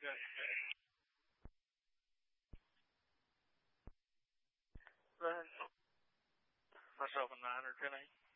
good. Go ahead. Myself and 9 or 10 8.